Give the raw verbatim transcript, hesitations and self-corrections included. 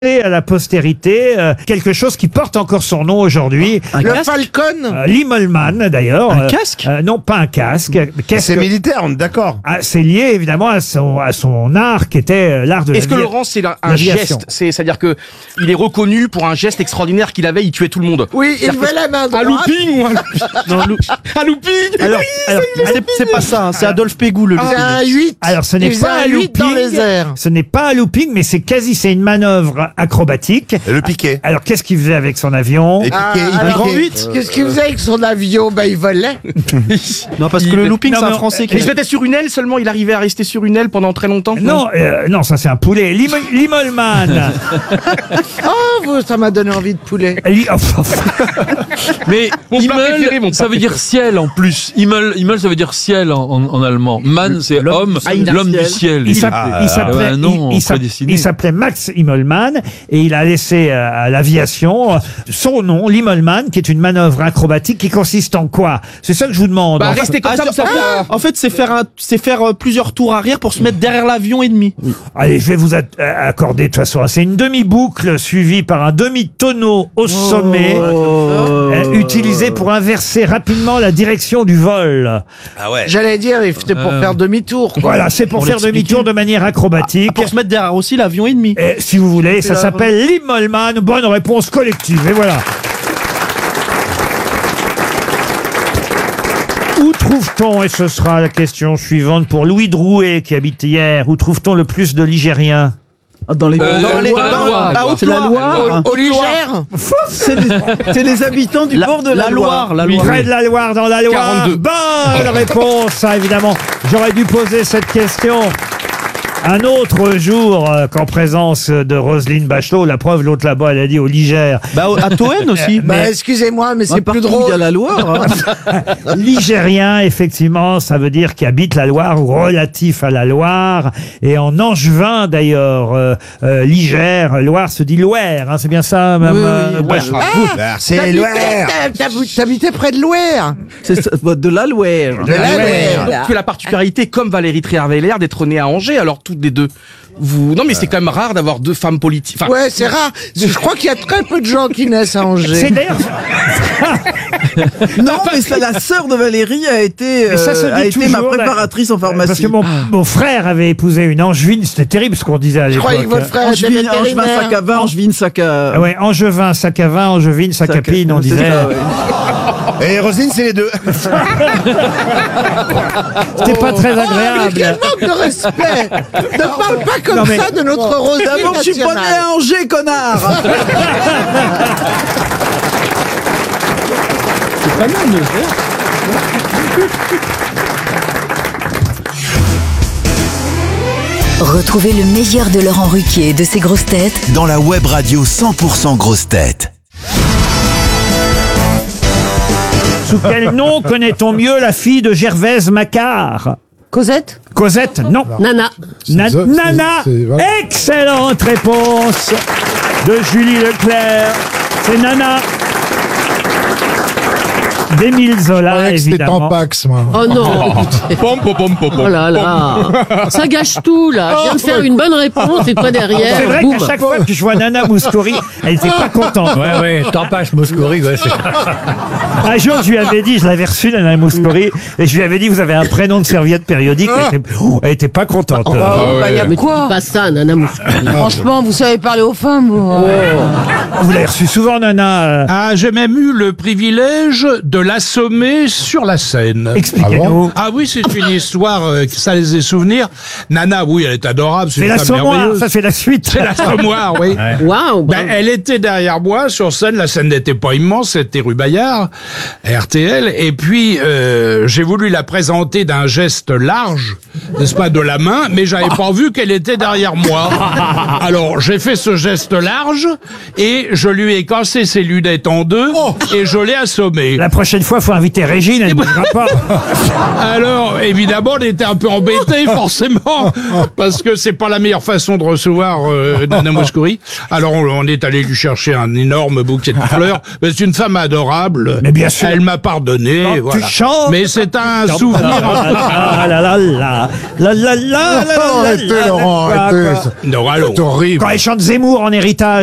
à la postérité euh, quelque chose qui porte encore son nom aujourd'hui. Un Le casque Falcon. Euh, L'Immelmann d'ailleurs. Un Euh, casque euh, Non, pas un casque. Qu'est-ce C'est que- militaire, on est d'accord. Ah, c'est lié évidemment à son, à son art qui était euh, l'art de Est-ce que l'avi- Laurent, c'est un l'aviation. geste? C'est, c'est-à-dire que il est reconnu pour un geste extraordinaire qu'il avait, il tuait tout le monde. Oui, il met la main Un droite. looping ou un looping? Non, lou- Un looping? Alors, alors, c'est, c'est pas ça, hein, c'est Adolphe Pégout le C'est looping. un huit. alors, ce n'est Il faisait pas un un huit looping. dans les airs. Ce n'est pas un looping, mais c'est quasi, c'est une manœuvre acrobatique. Et le piquet. Alors, qu'est-ce qu'il faisait avec son avion? Et piquet, Ah, il alors, grand piquait. huit. Qu'est-ce qu'il faisait avec son avion? Bah, il volait. Non, parce que Il- le looping, Non, c'est un mais- français qui Mais il se mettait sur une aile seulement, il arrivait à rester sur une aile pendant très longtemps? Non, euh, non, ça c'est un poulet. L'Im- L'Immelmann. Oh, vous, ça m'a donné envie de poulet. Li- oh, Mais Mon plat Himmel, préféré, mon ça plat veut dire ciel en plus. Himmel, Himmel, ça veut dire ciel en, en, en allemand. Man, c'est l'homme homme, du ciel. l'homme du ciel. Il s'appelait, Ah, il s'appelait- ouais, un nom il- il s'app- prédestiné. il s'appelait Max Immelmann et il a laissé euh, à l'aviation euh, son nom, l'Immelmann, qui est une manœuvre acrobatique qui consiste en quoi? C'est ça que je vous demande. Bah, Enfin, restez comme Ah, ça, je- vous savez. ah, en fait, c'est faire un, c'est faire euh, plusieurs tours arrière pour se mettre derrière l'avion ennemi. allez, je vais vous a- euh, accorder de toute façon. C'est une demi-boucle suivie par un demi-tonneau au sommet, euh, utilisé pour inverser rapidement la direction du vol. Ah ouais. J'allais dire, c'était pour faire demi-tour, quoi. Voilà, c'est pour Pour faire l'expliquer. demi-tour de manière acrobatique. Ah, pour se mettre derrière aussi l'avion ennemi. Et, si vous voulez, ça la- s'appelle l'Immelmann. Bonne réponse collective. Et voilà. Où trouve-t-on, et ce sera la question suivante pour Louis Drouet qui habite hier, où trouve-t on le plus de Ligériens? Dans les, Euh, dans les, dans la dans- Loire, la quoi. Haute-Loire. Au Ligère. C'est les, c'est les habitants du La- bord de la, la Loire, la Loire. Près de la Loire, dans la Loire. quarante-deux. Bonne réponse, ça, évidemment. J'aurais dû poser cette question un autre jour euh, qu'en présence de Roselyne Bachelot. La preuve, l'autre là-bas, elle a dit au Ligère. Bah, au- à Toen aussi. Bah, Mais- excusez-moi, mais c'est Ah, plus partout où drôle. Il y a la Loire. hein. Ligérien, effectivement, ça veut dire qui habite la Loire ou relatif à la Loire. Et en angevin, d'ailleurs, euh, euh, Ligère, Loire se dit Loire, hein, c'est bien ça, même. Oui, oui, euh, oui. Bachelot. Bah, c'est T'habitais- Loire. t'hab- t'hab- T'habitais près de Loire. C'est ça, bah, de la Loire. De la Loire. Loire. Tu as la particularité, comme Valérie Trierweiler, d'être née à Angers, alors toutes les deux. Vous... Non, mais c'est quand même rare d'avoir deux femmes politiques. Enfin, Ouais, c'est rare. Je crois qu'il y a très peu de gens qui naissent à C'est Angers. d'ailleurs, Non, mais ça, la sœur de Valérie a été, Mais ça se euh, a dit été ma toujours, préparatrice en pharmacie. parce que mon, mon frère avait épousé une angevine, c'était terrible ce qu'on disait à Je l'époque. croyais que votre frère était Angevin, Angevin, vétérinaire. sac à vin, Angevin, sac à... Ah ouais, angevin, sac à vin, angevine, sac à sac à- pine, on c'est disait. ça, ouais. Et Roselyne, c'est les deux. C'était pas très Oh, mais agréable. quel manque de respect. Ne parle pas comme Non, mais- ça de notre Roselyne D'abord, je suis pas né nationale. à Angers, connard. Retrouvez le meilleur de Laurent Ruquier et de ses grosses têtes Dans la web radio cent pour cent grosses têtes. Sous quel nom connaît-on mieux la fille de Gervaise Macquart? Cosette Cosette, non. Nana. Na- C'est- Nana, c'est- c'est- voilà. excellente réponse de Julie Leclerc. C'est Nana. D'Émile Zola, Ouais, c'était évidemment. Tampax, moi. Oh non. pom, pom, pom, pom, Oh là là. Ça gâche tout là. Je viens de faire une bonne réponse et toi derrière. C'est vrai boum. qu'à chaque fois que je vois Nana Mouskouri, elle était pas contente. Ouais, ouais, Tampache, Moscori, ouais, c'est... Un jour, je lui avais dit, je l'avais reçue, Nana Mouskouri, et je lui avais dit, vous avez un prénom de serviette périodique. Elle était, oh, elle était pas contente. Oh, bah, y a Mais quoi Pas ça, Nana Mouskouri. Franchement, vous savez parler aux femmes, vous. Vous l'avez reçue souvent, Nana. euh, Ah, j'ai même eu le privilège de l'assommer sur la scène. Expliquez-nous. Ah oui, c'est une histoire, euh, ça les est souvenirs. Nana, oui, elle est adorable, c'est C'est une femme l'assommoir, merveilleuse. ça c'est la suite. C'est l'assommoir, oui. Waouh. Ben, elle était derrière moi sur scène. La scène n'était pas immense, c'était rue Bayard, R T L. Et puis euh, j'ai voulu la présenter d'un geste large, n'est-ce pas, de la main, mais j'avais pas vu qu'elle était derrière moi. Alors j'ai fait ce geste large et je lui ai cassé ses lunettes en deux et je l'ai assommée. La prochaine prochaine fois, il faut inviter Régine, elle ne bougera pas. Alors, évidemment, on était un peu embêtés, forcément, parce que c'est pas la meilleure façon de recevoir euh, Nana Mouskouri. Alors, on, on est allé lui chercher un énorme bouquet de fleurs. Mais c'est une femme adorable. Mais bien sûr. Elle m'a pardonné. Quand tu voilà. chantes, Mais c'est un souvenir. Ah là là là là là là là là là là Arrêtez, là. Laurent, Quoi, arrêtez. quoi. Non, allons. C'est horrible. Quand elle chante Zemmour en héritage.